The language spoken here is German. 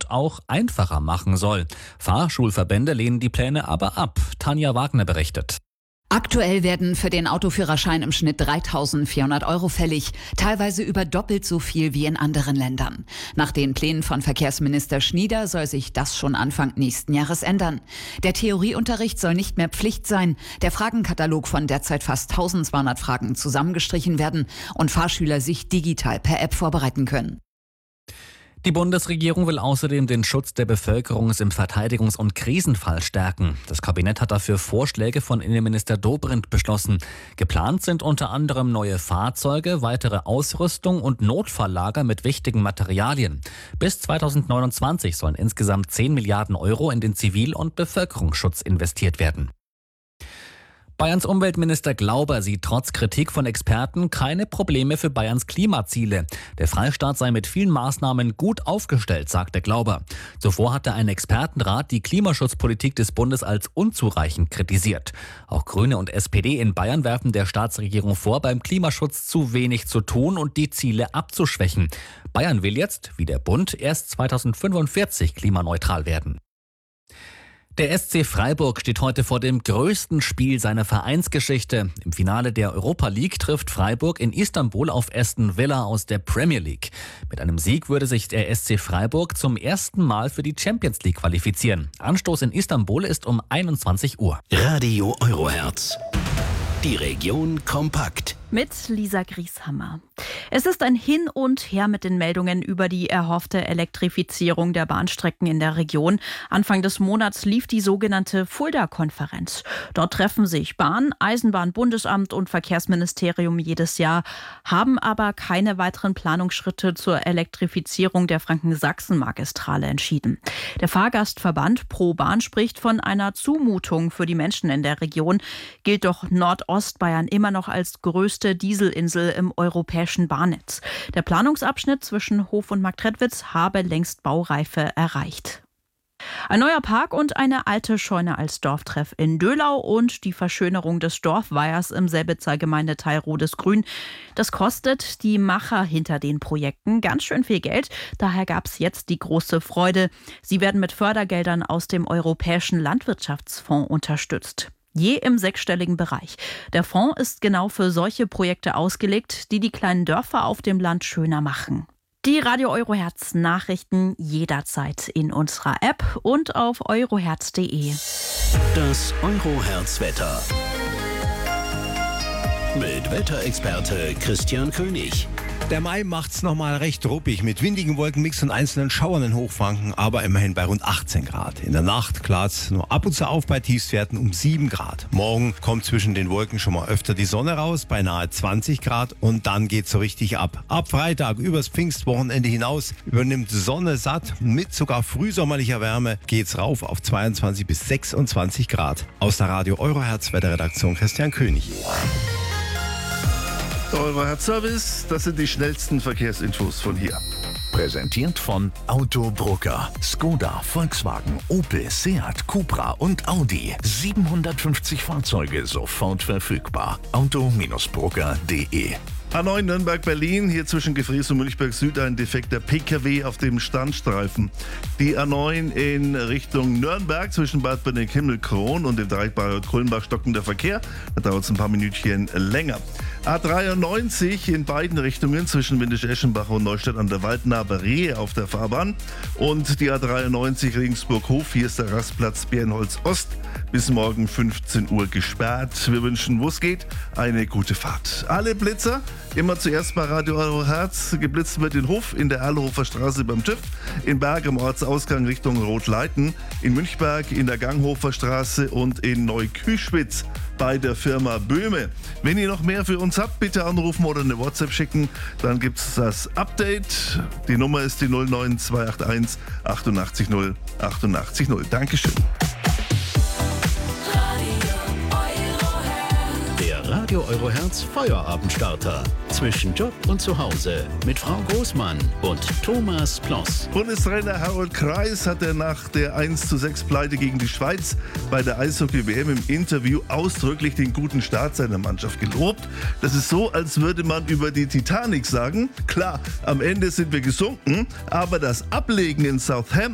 und auch einfacher machen soll. Fahrschulverbände lehnen die Pläne aber ab. Tanja Wagner berichtet. Aktuell werden für den Autoführerschein im Schnitt 3.400 € fällig, teilweise über doppelt so viel wie in anderen Ländern. Nach den Plänen von Verkehrsminister Schnieder soll sich das schon Anfang nächsten Jahres ändern. Der Theorieunterricht soll nicht mehr Pflicht sein, der Fragenkatalog von derzeit fast 1.200 Fragen zusammengestrichen werden und Fahrschüler sich digital per App vorbereiten können. Die Bundesregierung will außerdem den Schutz der Bevölkerung im Verteidigungs- und Krisenfall stärken. Das Kabinett hat dafür Vorschläge von Innenminister Dobrindt beschlossen. Geplant sind unter anderem neue Fahrzeuge, weitere Ausrüstung und Notfalllager mit wichtigen Materialien. Bis 2029 sollen insgesamt 10 Milliarden € in den Zivil- und Bevölkerungsschutz investiert werden. Bayerns Umweltminister Glauber sieht trotz Kritik von Experten keine Probleme für Bayerns Klimaziele. Der Freistaat sei mit vielen Maßnahmen gut aufgestellt, sagte Glauber. Zuvor hatte ein Expertenrat die Klimaschutzpolitik des Bundes als unzureichend kritisiert. Auch Grüne und SPD in Bayern werfen der Staatsregierung vor, beim Klimaschutz zu wenig zu tun und die Ziele abzuschwächen. Bayern will jetzt, wie der Bund, erst 2045 klimaneutral werden. Der SC Freiburg steht heute vor dem größten Spiel seiner Vereinsgeschichte. Im Finale der Europa League trifft Freiburg in Istanbul auf Aston Villa aus der Premier League. Mit einem Sieg würde sich der SC Freiburg zum ersten Mal für die Champions League qualifizieren. Anstoß in Istanbul ist um 21 Uhr. Radio Eurohertz. Die Region kompakt. Mit Lisa Grieshammer. Es ist ein Hin und Her mit den Meldungen über die erhoffte Elektrifizierung der Bahnstrecken in der Region. Anfang des Monats lief die sogenannte Fulda-Konferenz. Dort treffen sich Bahn, Eisenbahnbundesamt und Verkehrsministerium jedes Jahr, haben aber keine weiteren Planungsschritte zur Elektrifizierung der Franken-Sachsen-Magistrale entschieden. Der Fahrgastverband Pro Bahn spricht von einer Zumutung für die Menschen in der Region, gilt doch Nordostbayern immer noch als größte Dieselinsel im europäischen Bahnnetz. Der Planungsabschnitt zwischen Hof und Marktredwitz habe längst Baureife erreicht. Ein neuer Park und eine alte Scheune als Dorftreff in Döhlau und die Verschönerung des Dorfweihers im Selbitzer Gemeindeteil Rodesgrün. Das kostet die Macher hinter den Projekten ganz schön viel Geld. Daher gab es jetzt die große Freude. Sie werden mit Fördergeldern aus dem Europäischen Landwirtschaftsfonds unterstützt. Je im sechsstelligen Bereich. Der Fonds ist genau für solche Projekte ausgelegt, die die kleinen Dörfer auf dem Land schöner machen. Die Radio Eurohertz Nachrichten jederzeit in unserer App und auf eurohertz.de. Das Eurohertz Wetter. Mit Wetterexperte Christian König. Der Mai macht's nochmal recht ruppig mit windigen Wolkenmix und einzelnen Schauern in Hochfranken, aber immerhin bei rund 18 Grad. In der Nacht klart's nur ab und zu auf bei Tiefstwerten um 7 Grad. Morgen kommt zwischen den Wolken schon mal öfter die Sonne raus, bei nahe 20 Grad und dann geht's so richtig ab. Ab Freitag übers Pfingstwochenende hinaus übernimmt Sonne satt. Mit sogar frühsommerlicher Wärme geht's rauf auf 22 bis 26 Grad. Aus der Radio Eurohertz Wetterredaktion Christian König. Eurohertz-Service, das sind die schnellsten Verkehrsinfos von hier. Präsentiert von Autobroker. Skoda, Volkswagen, Opel, Seat, Cupra und Audi. 750 Fahrzeuge sofort verfügbar. Auto-broker.de. A9 Nürnberg-Berlin, hier zwischen Gefries und Münchberg-Süd ein defekter PKW auf dem Standstreifen. Die A9 in Richtung Nürnberg zwischen Bad Benning-Himmelkron und dem Dreieck Kulmbach stockender Verkehr. Da dauert es ein paar Minütchen länger. A93 in beiden Richtungen zwischen Windisch-Eschenbach und Neustadt an der Waldnaber Rehe auf der Fahrbahn. Und die A93 Regensburg-Hof, hier ist der Rastplatz Bärenholz Ost bis morgen 15 Uhr gesperrt. Wir wünschen, wo es geht, eine gute Fahrt. Alle Blitzer immer zuerst bei Radio Eurohertz. Geblitzt wird in Hof in der Erlhofer Straße beim TÜV, in Berg am Ortsausgang Richtung Rotleiten, in Münchberg in der Ganghofer Straße und in Neuküschwitz bei der Firma Böhme. Wenn ihr noch mehr für uns habt, bitte anrufen oder eine WhatsApp schicken. Dann gibt es das Update. Die Nummer ist die 09281 88 0 88 0. Dankeschön. Radio Eurohertz Feuerabendstarter. Zwischen Job und Zuhause mit Frau Großmann und Thomas Ploss. Bundestrainer Harold Kreis hat nach der 1:6 Pleite gegen die Schweiz bei der Eishockey-WM im Interview ausdrücklich den guten Start seiner Mannschaft gelobt. Das ist so, als würde man über die Titanic sagen, klar, am Ende sind wir gesunken, aber das Ablegen in Southampton